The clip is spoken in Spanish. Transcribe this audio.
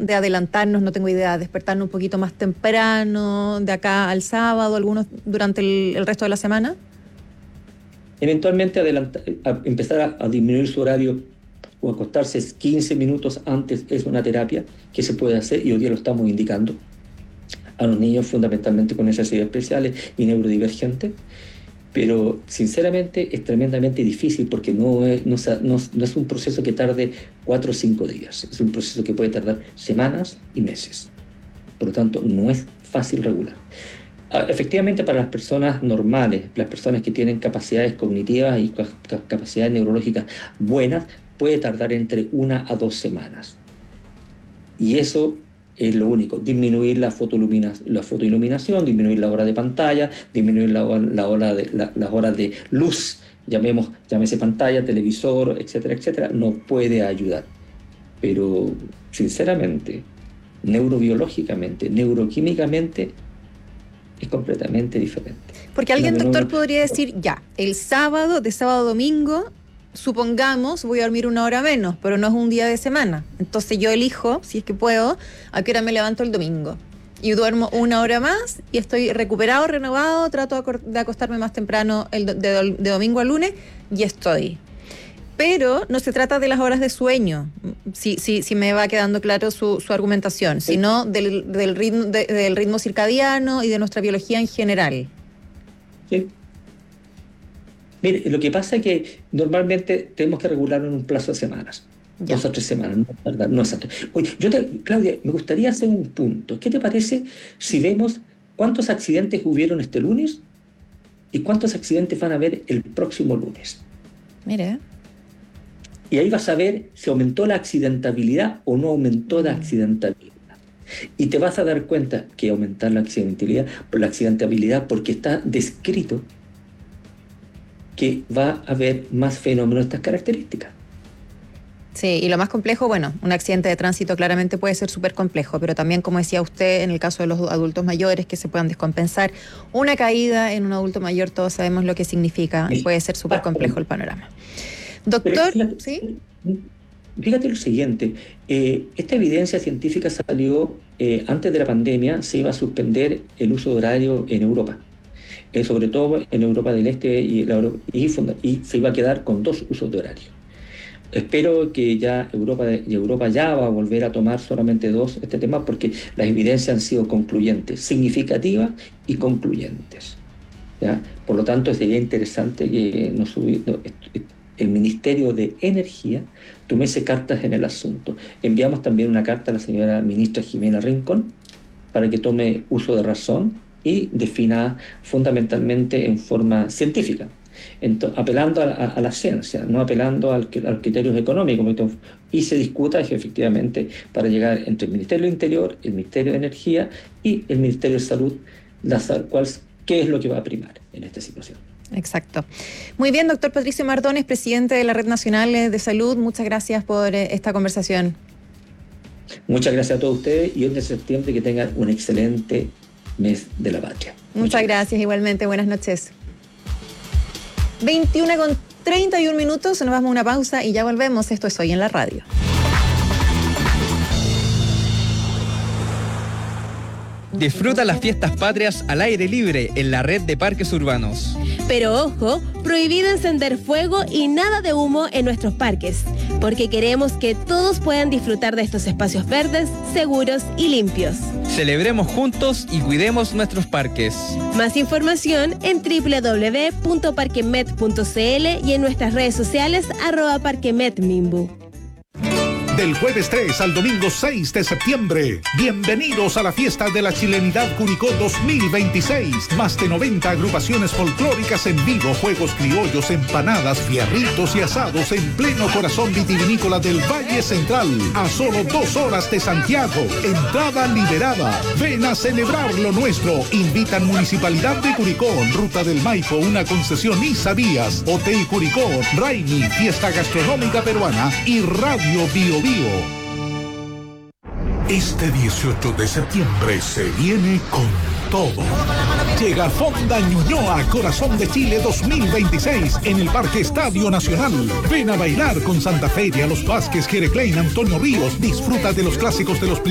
de adelantarnos, no tengo idea, despertarnos un poquito más temprano de acá al sábado, algunos durante el resto de la semana? Eventualmente empezar a disminuir su horario o acostarse 15 minutos antes es una terapia que se puede hacer, y hoy día lo estamos indicando a los niños fundamentalmente con necesidades especiales y neurodivergentes. Pero sinceramente es tremendamente difícil porque no es un proceso que tarde 4 o 5 días. Es un proceso que puede tardar semanas y meses. Por lo tanto, no es fácil regular. Efectivamente, para las personas normales, las personas que tienen capacidades cognitivas y capacidades neurológicas buenas, puede tardar entre 1 a 2 semanas. Y eso es lo único: disminuir la fotoiluminación, disminuir la hora de pantalla, disminuir las horas de luz, llámese pantalla, televisor, etcétera, etcétera, nos puede ayudar. Pero, sinceramente, neurobiológicamente, neuroquímicamente, es completamente diferente. Porque alguien, doctor, podría decir, ya, de sábado a domingo, supongamos, voy a dormir 1 hora menos, pero no es un día de semana. Entonces yo elijo, si es que puedo, a qué hora me levanto el domingo. Y duermo 1 hora más y estoy recuperado, renovado, trato de acostarme más temprano de domingo a lunes y estoy. Pero no se trata de las horas de sueño, si me va quedando claro su argumentación, sino del ritmo circadiano y de nuestra biología en general. Sí. Mire, lo que pasa es que normalmente tenemos que regularlo en un plazo de semanas. Ya. 2 o 3 semanas, no exacto. Oye, Claudia, me gustaría hacer un punto. ¿Qué te parece si vemos cuántos accidentes hubieron este lunes y cuántos accidentes van a haber el próximo lunes? Mire. Y ahí vas a ver si aumentó la accidentabilidad o no aumentó la accidentabilidad. Y te vas a dar cuenta que aumentar la accidentabilidad porque está descrito que va a haber más fenómenos de estas características. Sí, y lo más complejo, bueno, un accidente de tránsito claramente puede ser súper complejo, pero también, como decía usted, en el caso de los adultos mayores que se puedan descompensar, una caída en un adulto mayor, todos sabemos lo que significa, y puede ser súper complejo el panorama. Doctor, fíjate, ¿sí? Fíjate lo siguiente, esta evidencia científica salió antes de la pandemia. Se iba a suspender el uso de horario en Europa. Sobre todo en Europa del Este y se iba a quedar con 2 usos de horario. Espero que ya Europa ya va a volver a tomar solamente 2 este tema, porque las evidencias han sido concluyentes, significativas y concluyentes, ¿ya? Por lo tanto, sería interesante que el Ministerio de Energía tomase cartas en el asunto. Enviamos también una carta a la señora ministra Jimena Rincón para que tome uso de razón y defina fundamentalmente en forma científica, apelando a la ciencia, no apelando a los criterios económicos, y se discuta efectivamente para llegar entre el Ministerio del Interior, el Ministerio de Energía y el Ministerio de Salud, qué es lo que va a primar en esta situación. Exacto. Muy bien, doctor Patricio Mardones, presidente de la Red Nacional de Salud, muchas gracias por esta conversación. Muchas gracias a todos ustedes, y hoy de septiembre que tengan un excelente mes de la patria. Muchas gracias, igualmente, buenas noches. 21:31, nos vamos a una pausa y ya volvemos. Esto es Hoy en la Radio. Disfruta las fiestas patrias al aire libre en la red de parques urbanos. Pero ojo, prohibido encender fuego y nada de humo en nuestros parques, porque queremos que todos puedan disfrutar de estos espacios verdes, seguros y limpios. Celebremos juntos y cuidemos nuestros parques. Más información en www.parquemet.cl y en nuestras redes sociales @parquemetmimbu. Del jueves 3 al domingo 6 de septiembre. Bienvenidos a la fiesta de la chilenidad Curicó 2026. Más de 90 agrupaciones folclóricas en vivo, juegos criollos, empanadas, fierritos y asados en pleno corazón vitivinícola del Valle Central. A solo 2 horas de Santiago. Entrada liberada. Ven a celebrar lo nuestro. Invitan Municipalidad de Curicó, Ruta del Maipo, una concesión Isavías, Hotel Curicó, Raimi, Fiesta Gastronómica Peruana y Radio Bio. Este 18 de septiembre se viene con todo. Llega Fonda Ñuñoa, Corazón de Chile 2026 en el Parque Estadio Nacional. Ven a bailar con Santa Feria, Los Vázquez, Jere Klein, Antonio Ríos. Disfruta de los clásicos de los